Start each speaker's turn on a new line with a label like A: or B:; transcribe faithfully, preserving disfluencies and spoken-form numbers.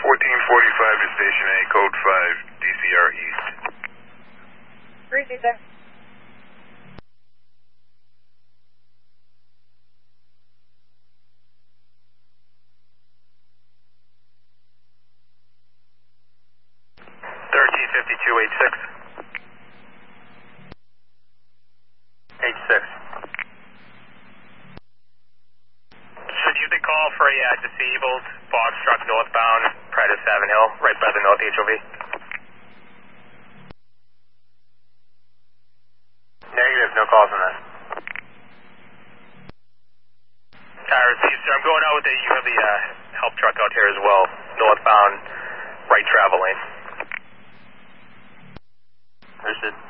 A: fourteen forty-five to Station A, code five, D C R East.
B: Appreciate that.
C: thirteen fifty-two, eight six. eight six. Should you the call for a uh, disabled box truck northbound, prior to Savin Hill, right by the North H O V? Negative, no calls on that. Tara, sir, I'm going out with the, you have the uh, help truck out here as well, northbound, right travel lane. Understood.